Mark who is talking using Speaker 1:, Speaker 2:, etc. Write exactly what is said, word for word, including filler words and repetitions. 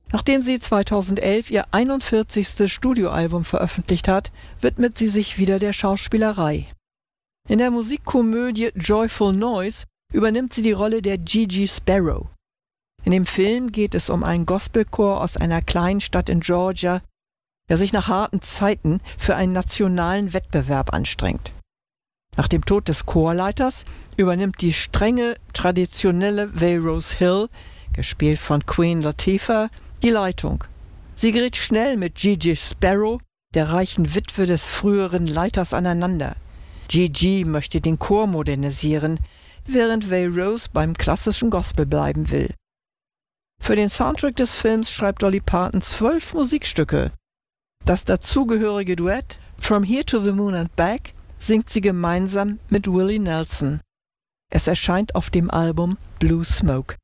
Speaker 1: Nachdem sie zweitausendelf ihr einundvierzigstes Studioalbum veröffentlicht hat, widmet sie sich wieder der Schauspielerei. In der Musikkomödie Joyful Noise übernimmt sie die Rolle der Gigi Sparrow. In dem Film geht es um einen Gospelchor aus einer kleinen Stadt in Georgia, der sich nach harten Zeiten für einen nationalen Wettbewerb anstrengt. Nach dem Tod des Chorleiters übernimmt die strenge, traditionelle Vayrose Hill, gespielt von Queen Latifah, die Leitung. Sie gerät schnell mit Gigi Sparrow, der reichen Witwe des früheren Leiters, aneinander. Gigi möchte den Chor modernisieren, während Vayrose beim klassischen Gospel bleiben will. Für den Soundtrack des Films schreibt Dolly Parton zwölf Musikstücke. Das dazugehörige Duett From Here to the Moon and Back singt sie gemeinsam mit Willie Nelson. Es erscheint auf dem Album Blue Smoke.